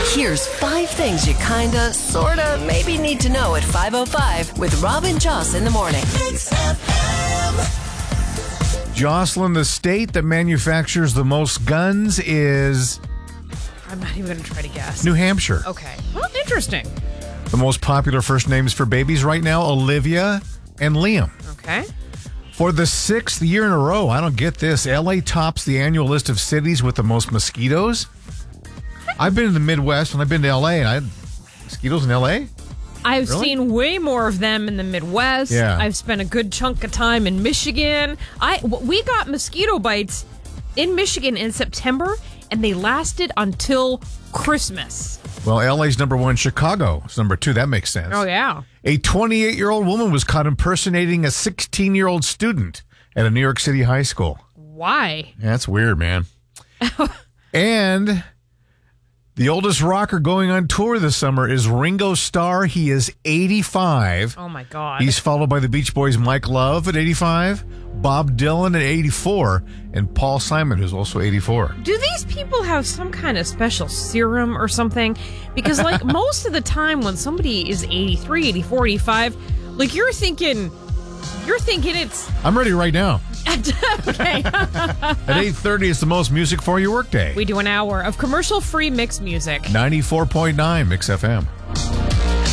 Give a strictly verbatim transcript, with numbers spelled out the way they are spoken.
Here's five things you kinda, sorta, maybe need to know at five oh five with Rob and Joss in the morning. Mix F M. Jocelyn, the state that manufactures the most guns is I'm not even going to try to guess. New Hampshire. Okay. Well, interesting. The most popular first names for babies right now, Olivia and Liam. Okay. For the sixth year in a row, I don't get this, L A tops the annual list of cities with the most mosquitoes. I've been in the Midwest and I've been to L A, and I had mosquitoes in L A? I've Really? seen way more of them in the Midwest. Yeah. I've spent a good chunk of time in Michigan. I we got mosquito bites in Michigan in September, and they lasted until Christmas. Well, L A's number one, Chicago is number two. That makes sense. Oh, yeah. A twenty-eight-year-old woman was caught impersonating a sixteen-year-old student at a New York City high school. Why? Yeah, that's weird, man. And the oldest rocker going on tour this summer is Ringo Starr. He is eighty-five. Oh, my God. He's followed by the Beach Boys' Mike Love at eighty-five, Bob Dylan at eighty-four, and Paul Simon, who's also eighty-four. Do these people have some kind of special serum or something? Because, like, most of the time when somebody is eighty-three, eighty-four, eighty-five, like, you're thinking, you're thinking it's... I'm ready right now. Okay. At eight thirty, it's the most music for your workday. We do an hour of commercial-free mixed music. ninety-four point nine Mix F M.